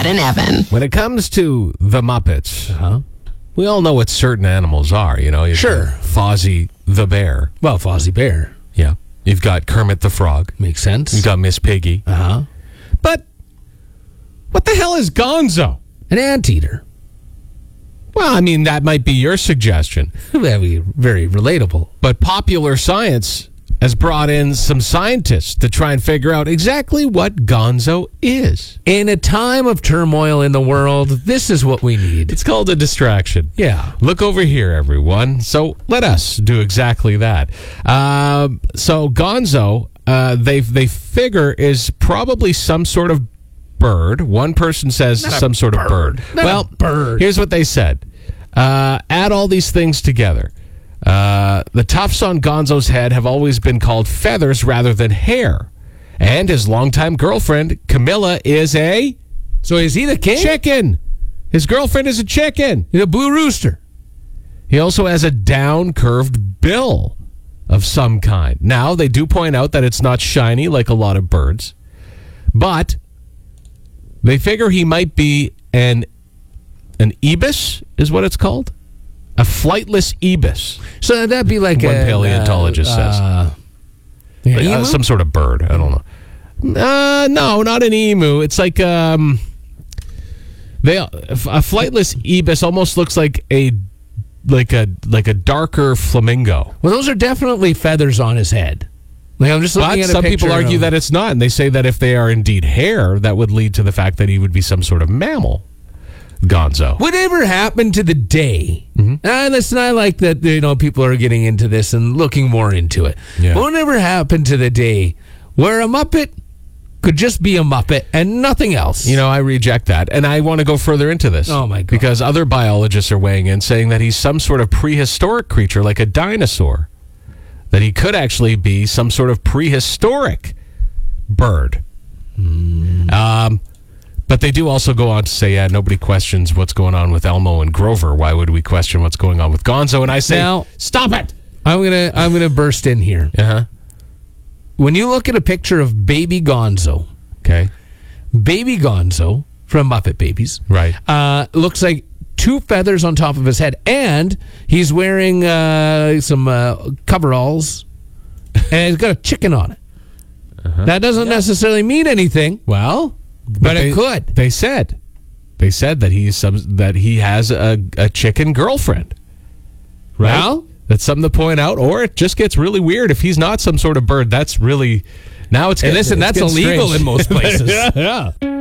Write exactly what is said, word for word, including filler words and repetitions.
Brad and Evan. When it comes to the Muppets, Uh-huh. we all know what certain animals are. You know, you've Sure. got Fozzie the bear. Well, Fozzie Bear. Yeah. You've got Kermit the Frog. Makes sense. You've got Miss Piggy. Uh-huh. But what the hell is Gonzo? An anteater. Well, I mean, that might be your suggestion. Very, very relatable. But popular science has brought in some scientists to try and figure out exactly what Gonzo is. In a time of turmoil in the world, this is what we need. It's called a distraction. Yeah. Look over here, everyone. So let us do exactly that. Um, so Gonzo, uh, they they figure is probably some sort of bird. One person says some sort of bird. Not well, a bird. Here's what they said. Uh, add all these things together. Uh, the tufts on Gonzo's head have always been called feathers rather than hair. And his longtime girlfriend, Camilla, is a So is he the king? chicken. His girlfriend is a chicken. He's a blue rooster. He also has a down curved bill of some kind. Now, they do point out that it's not shiny like a lot of birds, but they figure he might be an an ibis, is what it's called. A flightless ibis. So that'd be like One a paleontologist uh, says. uh, Like, emu? uh, some sort of bird. I don't know. Uh, no, not an emu. It's like um, they a flightless ibis almost looks like a like a like a darker flamingo. Well, those are definitely feathers on his head. Like I'm just looking But at a some people picture argue of- that it's not, and they say that if they are indeed hair, that would lead to the fact that he would be some sort of mammal. Gonzo. Whatever happened to the day? Mm-hmm. Uh, listen, I like that. You know, people are getting into this and looking more into it. Yeah. But whatever happened to the day where a Muppet could just be a Muppet and nothing else? You know, I reject that, and I want to go further into this. Oh, my God. Because other biologists are weighing in, saying that he's some sort of prehistoric creature, like a dinosaur. That he could actually be some sort of prehistoric bird. Mm. Um, but they do also go on to say, yeah, nobody questions what's going on with Elmo and Grover. Why would we question what's going on with Gonzo? And I say, Now- stop it. I'm gonna I'm gonna burst in here. Uh-huh. When you look at a picture of Baby Gonzo, Okay. Baby Gonzo from Muppet Babies, Right. uh, looks like two feathers on top of his head, and he's wearing uh, some uh, coveralls, and he's got a chicken on it. Uh-huh. That doesn't necessarily mean anything, Well, but they, it could. They said, they said that he's some that he has a, a chicken girlfriend. Right. Well, That's something to point out, or it just gets really weird if he's not some sort of bird. That's really now it's and getting- listen, it's that's getting illegal strange. in most places. yeah.